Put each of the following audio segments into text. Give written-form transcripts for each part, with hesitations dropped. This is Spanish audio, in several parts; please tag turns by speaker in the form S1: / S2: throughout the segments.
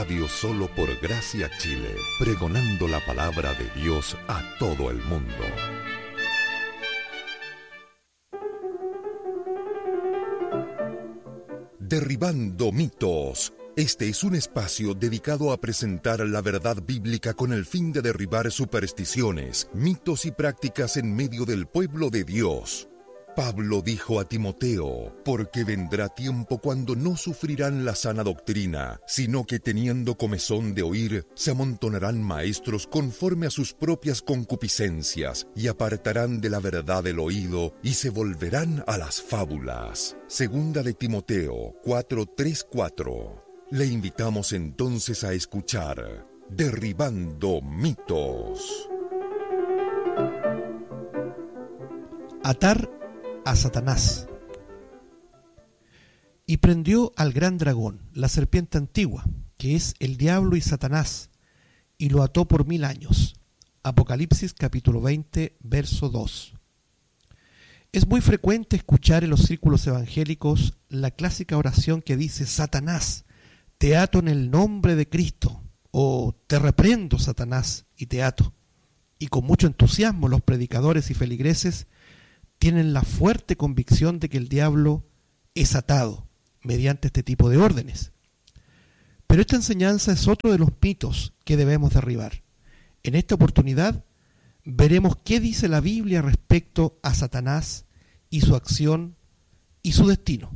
S1: radio solo por Gracia Chile, pregonando la palabra de Dios a todo el mundo. Derribando mitos. Este es un espacio dedicado a presentar la verdad bíblica con el fin de derribar supersticiones, mitos y prácticas en medio del pueblo de Dios. Pablo dijo a Timoteo, porque vendrá tiempo cuando no sufrirán la sana doctrina, sino que teniendo comezón de oír, se amontonarán maestros conforme a sus propias concupiscencias, y apartarán de la verdad el oído, y se volverán a las fábulas. Segunda de Timoteo 4:3-4. Le invitamos entonces a escuchar Derribando mitos.
S2: Atar a Satanás. Y prendió al gran dragón, la serpiente antigua, que es el diablo y Satanás, y lo ató por 1000 años. Apocalipsis capítulo 20, verso 2. Es muy frecuente escuchar en los círculos evangélicos la clásica oración que dice: Satanás, te ato en el nombre de Cristo, o te reprendo, Satanás, y te ato. Y con mucho entusiasmo los predicadores y feligreses tienen la fuerte convicción de que el diablo es atado mediante este tipo de órdenes. Pero esta enseñanza es otro de los mitos que debemos derribar. En esta oportunidad veremos qué dice la Biblia respecto a Satanás y su acción y su destino.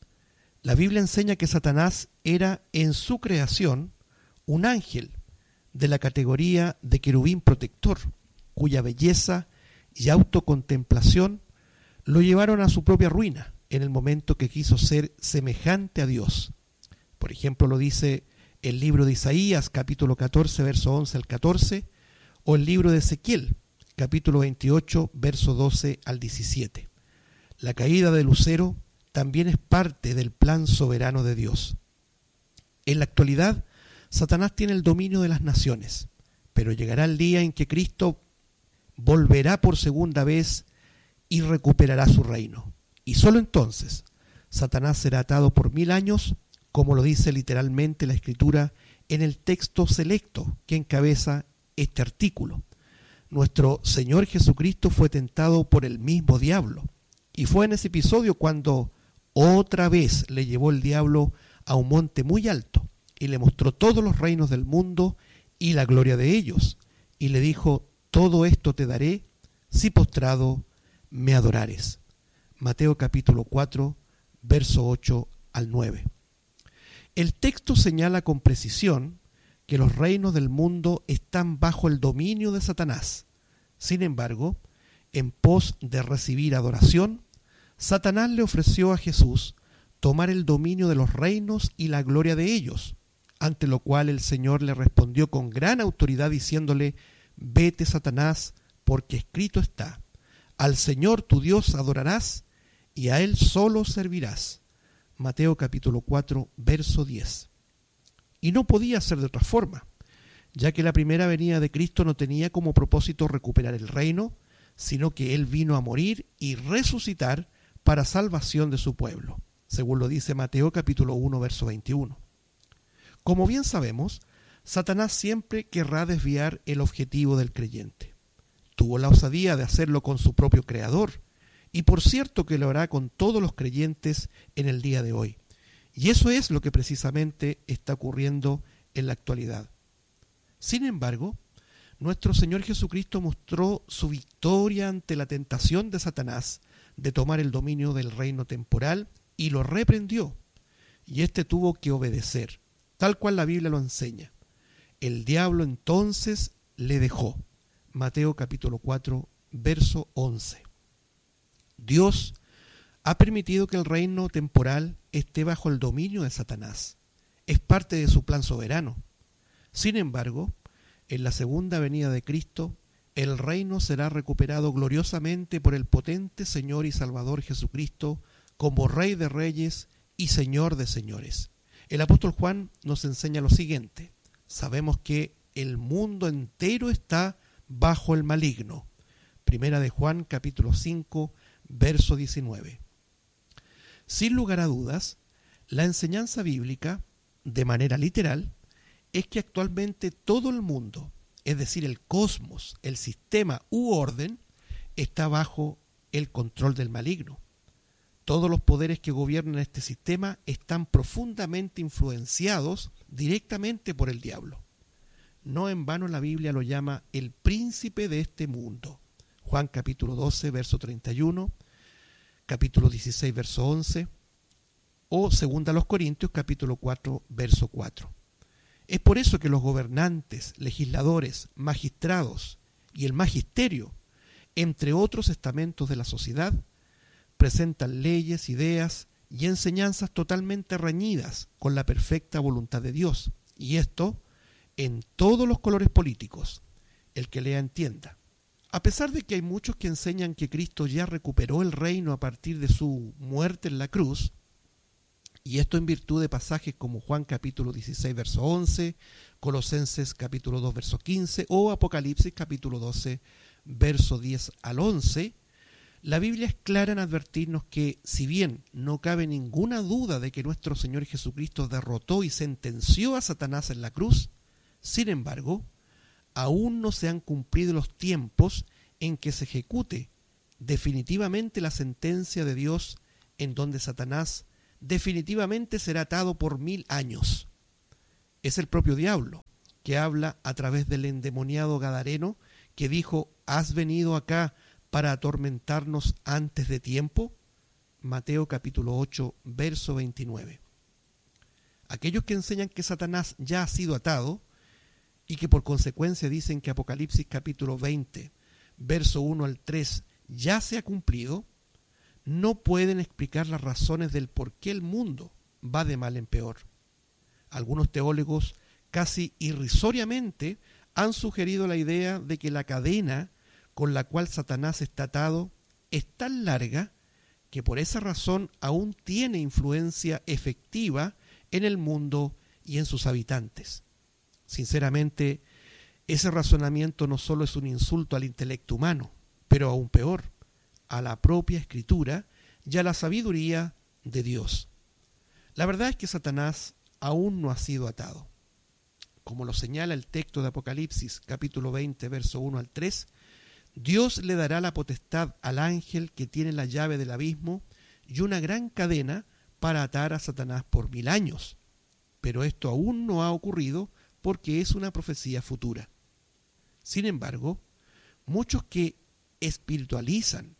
S2: La Biblia enseña que Satanás era en su creación un ángel de la categoría de querubín protector, cuya belleza y autocontemplación lo llevaron a su propia ruina en el momento que quiso ser semejante a Dios. Por ejemplo, lo dice el libro de Isaías, capítulo 14, verso 11 al 14, o el libro de Ezequiel, capítulo 28, verso 12 al 17. La caída de Lucero también es parte del plan soberano de Dios. En la actualidad, Satanás tiene el dominio de las naciones, pero llegará el día en que Cristo volverá por segunda vez y recuperará su reino. Y solo entonces Satanás será atado por 1000 años, como lo dice literalmente la Escritura en el texto selecto que encabeza este artículo. Nuestro Señor Jesucristo fue tentado por el mismo diablo, y fue en ese episodio cuando otra vez le llevó el diablo a un monte muy alto y le mostró todos los reinos del mundo y la gloria de ellos, y le dijo: todo esto te daré si postrado me adorares. Mateo capítulo 4, verso 8 al 9. El texto señala con precisión que los reinos del mundo están bajo el dominio de Satanás. Sin embargo, en pos de recibir adoración, Satanás le ofreció a Jesús tomar el dominio de los reinos y la gloria de ellos, ante lo cual el Señor le respondió con gran autoridad diciéndole: vete, Satanás, porque escrito está: al Señor tu Dios adorarás y a Él solo servirás. Mateo capítulo 4, verso 10. Y no podía ser de otra forma, ya que la primera venida de Cristo no tenía como propósito recuperar el reino, sino que Él vino a morir y resucitar para salvación de su pueblo, según lo dice Mateo capítulo 1, verso 21. Como bien sabemos, Satanás siempre querrá desviar el objetivo del creyente. Tuvo la osadía de hacerlo con su propio Creador, y por cierto que lo hará con todos los creyentes en el día de hoy. Y eso es lo que precisamente está ocurriendo en la actualidad. Sin embargo, nuestro Señor Jesucristo mostró su victoria ante la tentación de Satanás de tomar el dominio del reino temporal y lo reprendió. Y éste tuvo que obedecer, tal cual la Biblia lo enseña. El diablo entonces le dejó. Mateo capítulo 4, verso 11. Dios ha permitido que el reino temporal esté bajo el dominio de Satanás. Es parte de su plan soberano. Sin embargo, en la segunda venida de Cristo, el reino será recuperado gloriosamente por el potente Señor y Salvador Jesucristo como Rey de Reyes y Señor de Señores. El apóstol Juan nos enseña lo siguiente: sabemos que el mundo entero está bajo el maligno. Primera de Juan capítulo 5, verso 19. Sin lugar a dudas, la enseñanza bíblica, de manera literal, es que actualmente todo el mundo, es decir, el cosmos, el sistema u orden, está bajo el control del maligno. Todos los poderes que gobiernan este sistema están profundamente influenciados directamente por el diablo. No en vano la Biblia lo llama el príncipe de este mundo. Juan capítulo 12, verso 31, capítulo 16, verso 11, o 2 Corintios capítulo 4, verso 4. Es por eso que los gobernantes, legisladores, magistrados y el magisterio, entre otros estamentos de la sociedad, presentan leyes, ideas y enseñanzas totalmente reñidas con la perfecta voluntad de Dios, y esto en todos los colores políticos. El que lea entienda. A pesar de que hay muchos que enseñan que Cristo ya recuperó el reino a partir de su muerte en la cruz, y esto en virtud de pasajes como Juan capítulo 16, verso 11, Colosenses capítulo 2, verso 15, o Apocalipsis capítulo 12, verso 10 al 11, la Biblia es clara en advertirnos que, si bien no cabe ninguna duda de que nuestro Señor Jesucristo derrotó y sentenció a Satanás en la cruz, sin embargo, aún no se han cumplido los tiempos en que se ejecute definitivamente la sentencia de Dios, en donde Satanás definitivamente será atado por 1000 años. Es el propio diablo que habla a través del endemoniado gadareno que dijo: ¿has venido acá para atormentarnos antes de tiempo? Mateo capítulo 8, verso 29. Aquellos que enseñan que Satanás ya ha sido atado y que por consecuencia dicen que Apocalipsis capítulo 20, verso 1 al 3 ya se ha cumplido, no pueden explicar las razones del por qué el mundo va de mal en peor. Algunos teólogos casi irrisoriamente han sugerido la idea de que la cadena con la cual Satanás está atado es tan larga que por esa razón aún tiene influencia efectiva en el mundo y en sus habitantes. Sinceramente, ese razonamiento no solo es un insulto al intelecto humano, pero aún peor, a la propia Escritura y a la sabiduría de Dios. La verdad es que Satanás aún no ha sido atado. Como lo señala el texto de Apocalipsis, capítulo 20, verso 1 al 3, Dios le dará la potestad al ángel que tiene la llave del abismo y una gran cadena para atar a Satanás por 1000 años. Pero esto aún no ha ocurrido porque es una profecía futura. Sin embargo, muchos que espiritualizan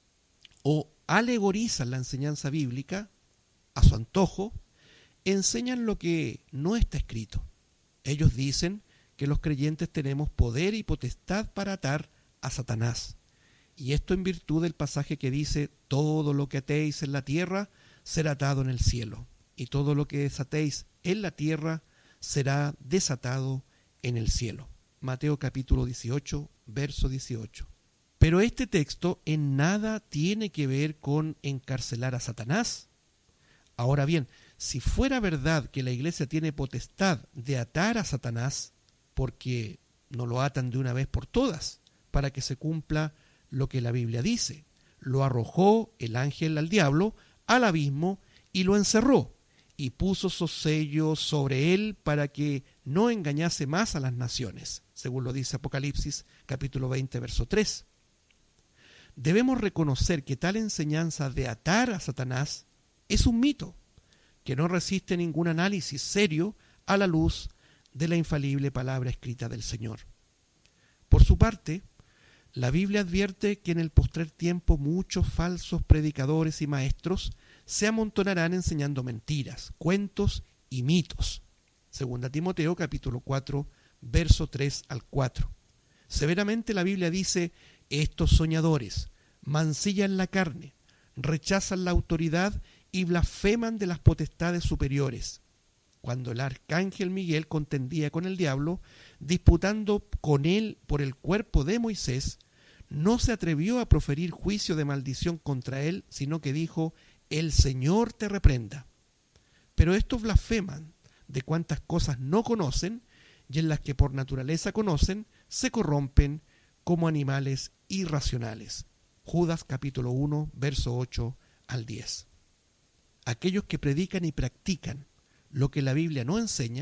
S2: o alegorizan la enseñanza bíblica a su antojo, enseñan lo que no está escrito. Ellos dicen que los creyentes tenemos poder y potestad para atar a Satanás. Y esto en virtud del pasaje que dice: todo lo que atéis en la tierra será atado en el cielo, y todo lo que desatéis en la tierra será desatado en el cielo. Mateo capítulo 18, verso 18. Pero este texto en nada tiene que ver con encarcelar a Satanás. Ahora bien, si fuera verdad que la iglesia tiene potestad de atar a Satanás, ¿por qué no lo atan de una vez por todas para que se cumpla lo que la Biblia dice? Lo arrojó el ángel al diablo al abismo y lo encerró, y puso su sello sobre él para que no engañase más a las naciones, según lo dice Apocalipsis capítulo 20, verso 3. Debemos reconocer que tal enseñanza de atar a Satanás es un mito que no resiste ningún análisis serio a la luz de la infalible palabra escrita del Señor. Por su parte, la Biblia advierte que en el postrer tiempo muchos falsos predicadores y maestros se amontonarán enseñando mentiras, cuentos y mitos. 2 Timoteo capítulo 4, verso 3 al 4. Severamente la Biblia dice: estos soñadores mancillan la carne, rechazan la autoridad y blasfeman de las potestades superiores. Cuando el arcángel Miguel contendía con el diablo, disputando con él por el cuerpo de Moisés, no se atrevió a proferir juicio de maldición contra él, sino que dijo: el Señor te reprenda. Pero estos blasfeman de cuantas cosas no conocen, y en las que por naturaleza conocen, se corrompen como animales irracionales. Judas capítulo 1, verso 8 al 10. Aquellos que predican y practican lo que la Biblia no enseña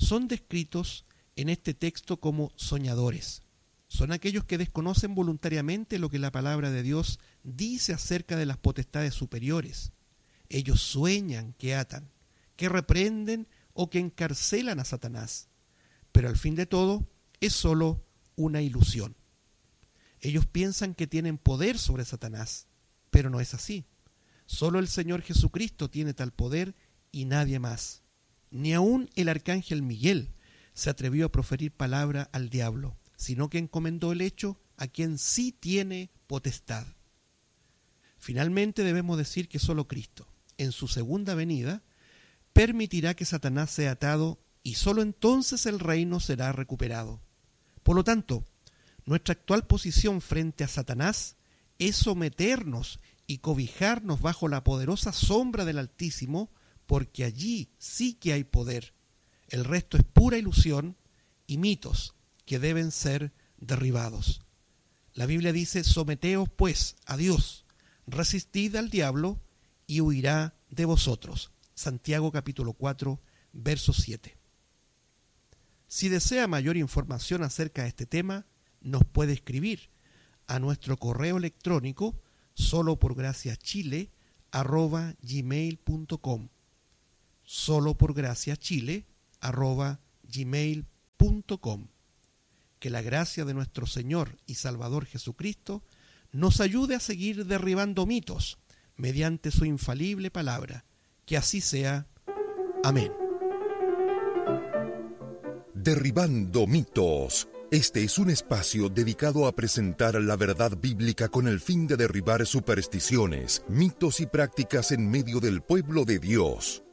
S2: son descritos en este texto como soñadores. Son aquellos que desconocen voluntariamente lo que la palabra de Dios dice acerca de las potestades superiores. Ellos sueñan que atan, que reprenden o que encarcelan a Satanás. Pero al fin de todo es solo una ilusión. Ellos piensan que tienen poder sobre Satanás, pero no es así. Solo el Señor Jesucristo tiene tal poder y nadie más. Ni aun el arcángel Miguel se atrevió a proferir palabra al diablo, sino que encomendó el hecho a quien sí tiene potestad. Finalmente debemos decir que solo Cristo, en su segunda venida, permitirá que Satanás sea atado y solo entonces el reino será recuperado. Por lo tanto, nuestra actual posición frente a Satanás es someternos y cobijarnos bajo la poderosa sombra del Altísimo, porque allí sí que hay poder. El resto es pura ilusión y mitos que deben ser derribados. La Biblia dice: someteos pues a Dios, resistid al diablo y huirá de vosotros. Santiago capítulo 4, verso 7. Si desea mayor información acerca de este tema, nos puede escribir a nuestro correo electrónico soloporgraciachile@gmail.com, soloporgraciachile@gmail.com. Que la gracia de nuestro Señor y Salvador Jesucristo nos ayude a seguir derribando mitos mediante su infalible palabra. Que así sea. Amén.
S1: Derribando mitos. Este es un espacio dedicado a presentar la verdad bíblica con el fin de derribar supersticiones, mitos y prácticas en medio del pueblo de Dios.